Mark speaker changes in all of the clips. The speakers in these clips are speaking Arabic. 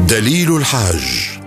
Speaker 1: دليل الحاج.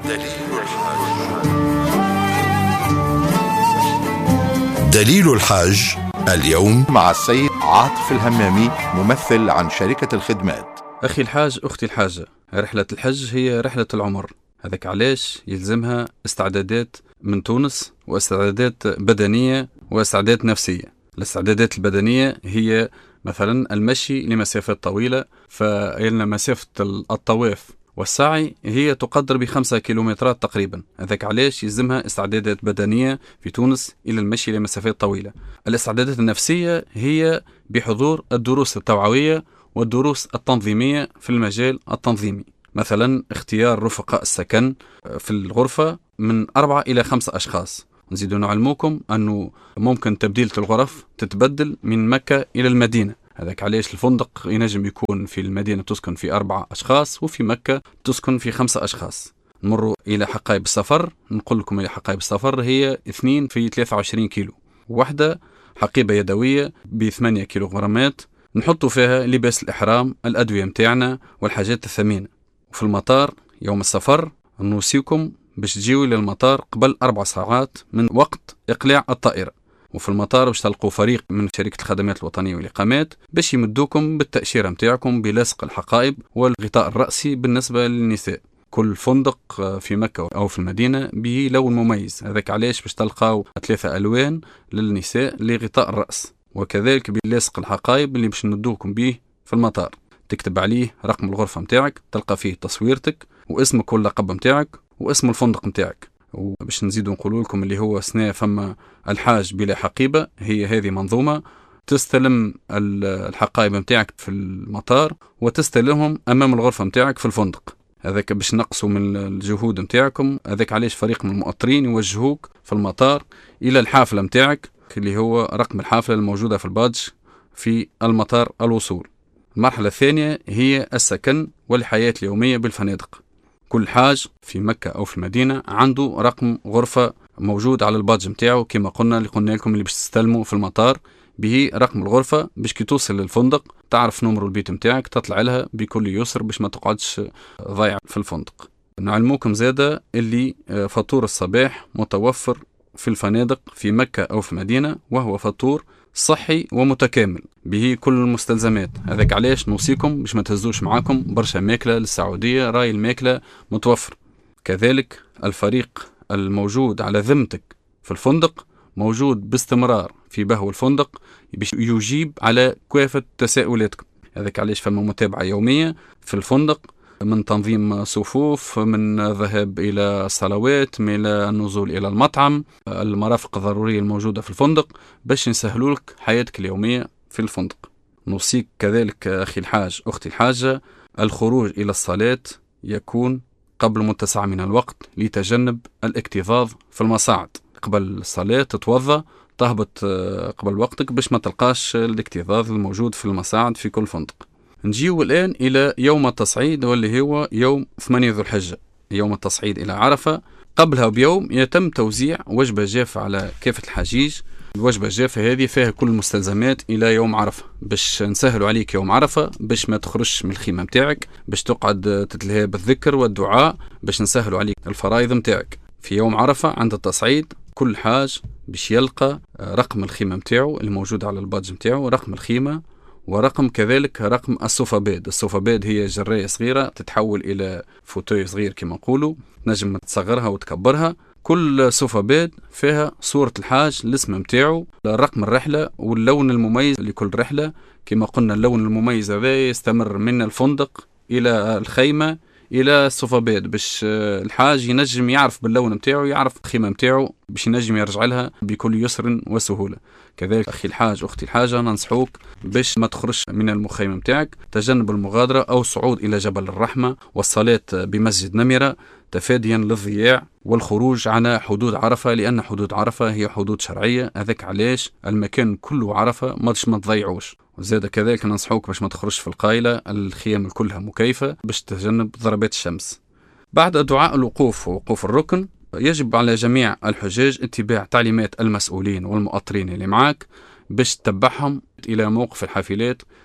Speaker 1: دليل الحاج اليوم
Speaker 2: مع السيد عاطف الهمامي، ممثل عن شركة الخدمات.
Speaker 3: أخي الحاج، أختي الحاجة، رحلة الحج هي رحلة العمر. هذاك علاش يلزمها استعدادات من تونس، واستعدادات بدنية واستعدادات نفسية. الاستعدادات البدنية هي مثلا المشي لمسافات طويلة، فإن مسافة الطواف والسعي هي تقدر ب5 كيلومترات تقريبا. هذاك علاش يلزمها استعدادات بدنية في تونس إلى المشي لمسافات طويلة. الاستعدادات النفسية هي بحضور الدروس التوعوية والدروس التنظيمية في المجال التنظيمي، مثلا اختيار رفقاء السكن في الغرفة من 4 إلى 5 أشخاص. نزيد نعلموكم أنه ممكن تبديلة الغرف تتبدل من مكة إلى المدينة. هذاك علاش الفندق ينجم يكون في المدينة تسكن في 4 أشخاص، وفي مكة تسكن في 5 أشخاص. نمروا إلى حقائب السفر. نقول لكم إلى حقائب السفر هي 2 في 23 كيلو، واحدة حقيبة يدوية ب8 كيلوغرامات نحطوا فيها لباس الإحرام، الأدوية متاعنا والحاجات الثمينة. وفي المطار يوم السفر نوصيكم باش تجيوا إلى المطار قبل 4 ساعات من وقت إقلاع الطائرة. وفي المطار باش تلقوا فريق من شركة الخدمات الوطنية والإقامات باش يمدوكم بالتأشيرة متاعكم بلصق الحقائب والغطاء الرأسي بالنسبة للنساء. كل فندق في مكة أو في المدينة به لون مميز. هذاك علاش باش تلقاو 3 ألوان للنساء لغطاء الرأس، وكذلك بلصق الحقائب اللي باش نمدوكم به في المطار. تكتب عليه رقم الغرفة متاعك، تلقى فيه تصويرتك واسمك واللقب متاعك واسم الفندق متاعك. وباش نزيدوا نقولوا لكم اللي هو سنة فما الحاج بلا حقيبة، هي هذه منظومة تستلم الحقائب متاعك في المطار وتستلمهم أمام الغرفة متاعك في الفندق. هذاك باش نقصوا من الجهود متاعكم. هذاك علاش فريق من المؤطرين يوجهوك في المطار إلى الحافلة متاعك اللي هو رقم الحافلة الموجودة في البادج في المطار الوصول. المرحلة الثانية هي السكن والحياة اليومية بالفنادق. كل حاج في مكة أو في المدينة عنده رقم غرفة موجود على البادج متاعه، كما قلنا لكم اللي باش تستلموا في المطار به رقم الغرفة، باش كي توصل للفندق تعرف نمر البيت متاعك تطلع لها بكل يسر باش ما تقعدش ضايع في الفندق. نعلموكم زادة اللي فطور الصباح متوفر في الفنادق في مكة أو في المدينة، وهو فطور صحي ومتكامل به كل المستلزمات. هذاك علاش نوصيكم باش ما تهزوش معاكم برشا ماكلة للسعودية، راي الماكلة متوفر. كذلك الفريق الموجود على ذمتك في الفندق موجود باستمرار في بهو الفندق باش يجيب على كافة تساؤلاتكم. هذاك علاش فما متابعة يومية في الفندق، من تنظيم صفوف، من ذهاب إلى الصلوات، من النزول إلى المطعم، المرافق الضرورية الموجودة في الفندق باش نسهلوا لك حياتك اليومية في الفندق. نوصيك كذلك أخي الحاج، أختي الحاجة، الخروج إلى الصلاة يكون قبل متسع من الوقت لتجنب الاكتظاظ في المصاعد. قبل الصلاة تتوضأ، تهبط قبل وقتك باش ما تلقاش الاكتظاظ الموجود في المصاعد في كل فندق. نجيو الآن إلى يوم التصعيد، واللي هو يوم 8 ذو الحجة، يوم التصعيد إلى عرفة. قبلها بيوم يتم توزيع وجبة جافة على كافة الحجيج. الوجبة الجافة هذه فيها كل المستلزمات إلى يوم عرفة، باش نسهلوا عليك يوم عرفة، باش ما تخرجش من الخيمة متاعك، باش تقعد تتلهى بالذكر والدعاء، باش نسهلوا عليك الفرائض متاعك. في يوم عرفة عند التصعيد كل حاج باش يلقى رقم الخيمة متاعه الموجود على البادج متاعه، رقم الخيمة ورقم كذلك رقم السوفاباد. السوفاباد هي جراية صغيرة تتحول إلى فوتوي صغير كما نقولوا، نجم تصغرها وتكبرها. كل سوفاباد فيها صورة الحاج، الاسم متاعه، رقم الرحلة واللون المميز لكل رحلة. كما قلنا اللون المميز هذا يستمر من الفندق إلى الخيمة إلى السوفاباد، باش الحاج ينجم يعرف باللون متاعه، يعرف الخيمة متاعه باش ينجم يرجع لها بكل يسر وسهولة. كذلك أخي الحاج، أختي الحاجة، ننصحوك باش ما تخرج من المخيم متاعك، تجنب المغادرة أو الصعود إلى جبل الرحمة والصلاة بمسجد نمرة تفاديا للضياع والخروج عن حدود عرفة، لأن حدود عرفة هي حدود شرعية. هذاك علاش المكان كله عرفة ما تضيعوش. وزاد كذلك ننصحوك باش ما تخرجش في القايلة، الخيام كلها مكيفة باش تتجنب ضربات الشمس. بعد دعاء الوقوف ووقوف الركن يجب على جميع الحجاج اتباع تعليمات المسؤولين والمؤطرين اللي معاك باش تتبعهم إلى موقف الحافلات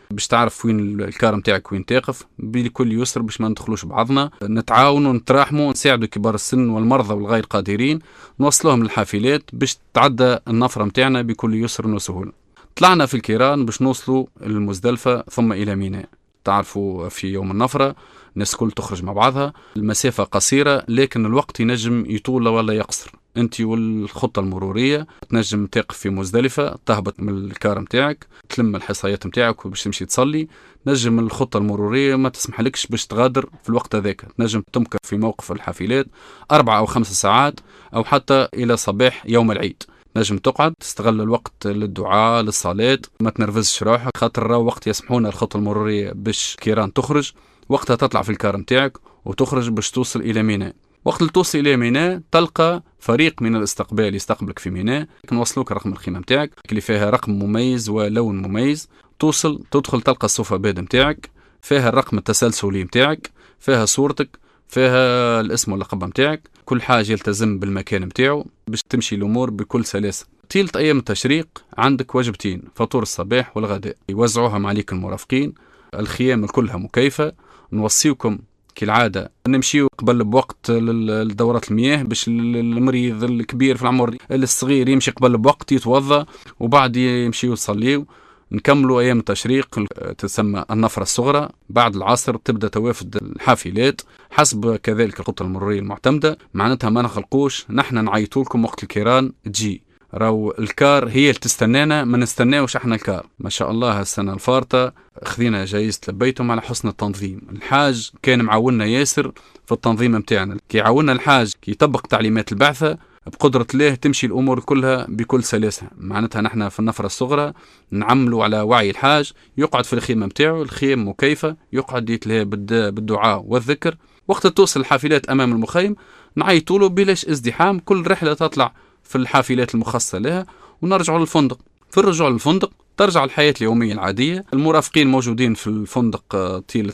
Speaker 3: باش تعرف وين الكار متاعك وين تقف بكل يسر، باش ما ندخلوش بعضنا، نتعاونوا نتراحموا، نساعدوا كبار السن والمرضى والغير قادرين، نوصلوهم للحافلات باش تعدى النفرة متاعنا بكل يسر وسهولة. طلعنا في الكيران باش نوصلوا المزدلفة ثم إلى ميناء. تعرفوا في يوم النفرة الناس كل تخرج مع بعضها، المسافة قصيرة لكن الوقت ينجم يطول ولا يقصر. انت والخطة المرورية تنجم تقف في مزدلفة، تهبط من الكار متاعك، تلم الحصايات متاعك باش تمشي تصلي. نجم الخطة المرورية ما تسمح لكش باش تغادر في الوقت هذاك، تنجم تمكث في موقف الحافلات 4 أو 5 ساعات أو حتى إلى صباح يوم العيد. نجم تقعد تستغل الوقت للدعاء للصلاة، ما تنرفزش روحك، خاطر وقت يسمحونا الخطة المرورية باش كيران تخرج، وقتها تطلع في الكار متاعك وتخرج باش توصل إلى ميناء. وقت اللي توصل إلى ميناء تلقى فريق من الاستقبال يستقبلك في ميناء، نوصلوك رقم الخيمة متاعك اللي فيها رقم مميز ولون مميز. توصل تدخل تلقى الصوفة باد متاعك، فيها الرقم التسلسلي متاعك، فيها صورتك، فيها الاسم واللقب متاعك، كل حاجة يلتزم بالمكان متاعه باش تمشي الأمور بكل سلاسة. طيلة أيام التشريق عندك وجبتين، فطور الصباح والغداء، يوزعوها عليك المرافقين. الخيام كلها مكيفة. نوصيكم كالعادة نمشيو قبل بوقت لدورات المياه باش المريض الكبير في العمر الصغير يمشي قبل بوقت يتوضى وبعد يمشيو يصليو. نكملوا أيام التشريق تسمى النفرة الصغرى. بعد العصر تبدأ توافد الحافلات حسب كذلك الخطة المرورية المعتمدة. معناتها ما نخلقوش نحن نعيطوا لكم وقت الكيران تجي، راو الكار هي اللي تستنانا، ما نستناوش احنا الكار. ما شاء الله السنة الفارطة خذينا جايزة لبيتهم على حسن التنظيم. الحاج كان معاوننا ياسر في التنظيم متاعنا، كي عاوننا الحاج كي يطبق تعليمات البعثة بقدرة الله تمشي الأمور كلها بكل سلاسة. معناتها نحن في النفرة الصغرى نعملوا على وعي الحاج، يقعد في الخيمة متاعه، الخيم مكيفة، يقعد يتلهى بالدعاء والذكر. وقت توصل الحافلات أمام المخيم نعيطوا له بلاش ازدحام، كل رحلة تطلع في الحافلات المخصصة لها ونرجعوا للفندق. في الرجوع للفندق ترجع الحياة اليومية العادية. المرافقين موجودين في الفندق طيلة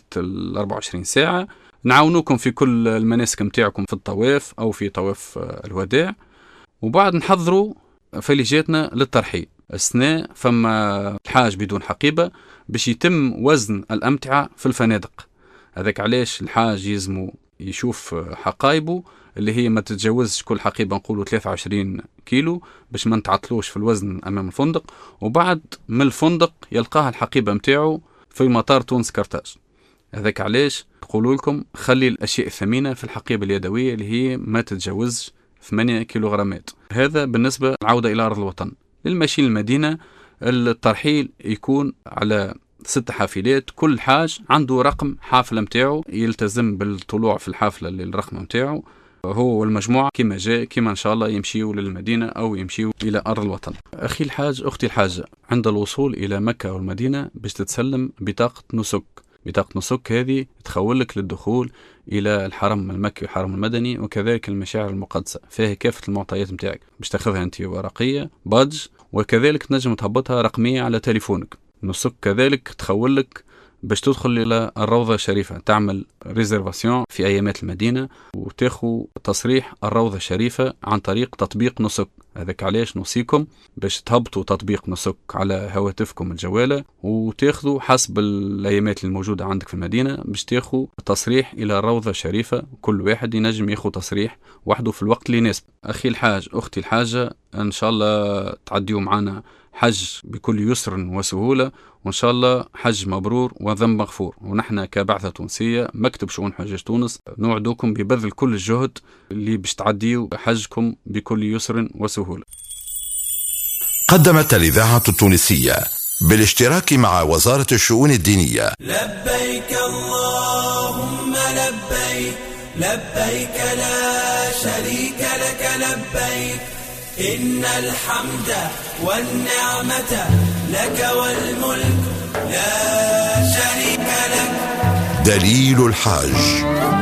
Speaker 3: 24 ساعة، نعاونوكم في كل المناسك متاعكم في الطواف أو في طواف الوداع. وبعد نحضروا فليجاتنا للترحيل. أثناء فما الحاج بدون حقيبة باش يتم وزن الأمتعة في الفنادق. هذاك علاش الحاج يزمو يشوف حقائبه اللي هي ما تتجاوزش كل حقيبة نقولوا 23 كيلو باش ما نتعطلوش في الوزن أمام الفندق. وبعد من الفندق يلقاها الحقيبة متاعه في مطار تونس كرتاج. هذاك علاش نقولوا لكم خلي الأشياء الثمينة في الحقيبة اليدوية اللي هي ما تتجاوزش 8 كيلوغرامات. هذا بالنسبة للعودة إلى أرض الوطن. للمشي للمدينة الترحيل يكون على 6 حافلات، كل حاج عنده رقم حافلة متاعه يلتزم بالطلوع في الحافلة للرقم متاعه هو والمجموعة كما جاء، كما إن شاء الله يمشيوا للمدينة أو يمشيوا إلى أرض الوطن. أخي الحاج أختي الحاجة، عند الوصول إلى مكة والمدينة باش تتسلم بطاقة نسك. بطاقة نسك هذه تخولك للدخول إلى الحرم المكي والحرم المدني وكذلك المشاعر المقدسة، فيها كافة المعطيات متاعك باش تاخذها أنت ورقية بادج، وكذلك تنجم تهبطها رقمية على تليفونك. نسك كذلك تخولك باش تدخل إلى الروضة الشريفة، تعمل ريزرفاسيون في أيامات المدينة وتاخو تصريح الروضة الشريفة عن طريق تطبيق نسك. هذاك علاش نوصيكم باش تهبطوا تطبيق نسك على هواتفكم الجوالة وتاخذوا حسب الأيامات الموجودة عندك في المدينة باش تاخذوا تصريح إلى الروضة الشريفة. كل واحد ينجم ياخذ تصريح وحده في الوقت اللي يناسب. أخي الحاج أختي الحاجة، إن شاء الله تعديوا معنا حج بكل يسر وسهولة، وإن شاء الله حج مبرور وذنب مغفور. ونحن كبعثة تونسية مكتب شؤون حجاج تونس نوعدوكم ببذل كل الجهد اللي باش تعديوا حجكم بكل يسر وسهولة.
Speaker 1: قدمت الإذاعة التونسية بالاشتراك مع وزارة الشؤون الدينية.
Speaker 4: لبيك اللهم لبيك، لبيك لا شريك لك لبيك، إن الحمد والنعمة لك والملك لا شريك لك.
Speaker 1: دليل الحاج.